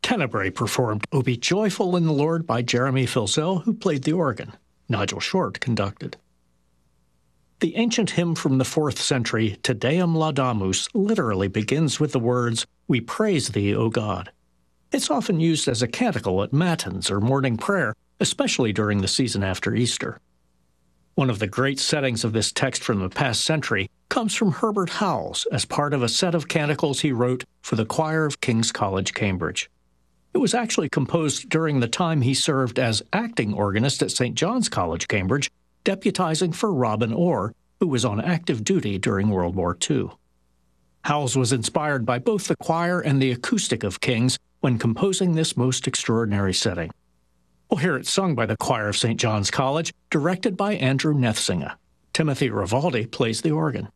Tenebrae performed "O Be Joyful in the Lord" by Jeremy Filzel, who played the organ. Nigel Short conducted. The ancient hymn from the 4th century, Te Deum Laudamus, literally begins with the words, "We praise thee, O God." It's often used as a canticle at matins or morning prayer, especially during the season after Easter. One of the great settings of this text from the past century comes from Herbert Howells as part of a set of canticles he wrote for the choir of King's College, Cambridge. It was actually composed during the time he served as acting organist at St. John's College, Cambridge, deputizing for Robin Orr, who was on active duty during World War II. Howells was inspired by both the choir and the acoustic of King's when composing this most extraordinary setting. We'll hear it sung by the choir of St. John's College, directed by Andrew Nethsinga. Timothy Rivaldi plays the organ.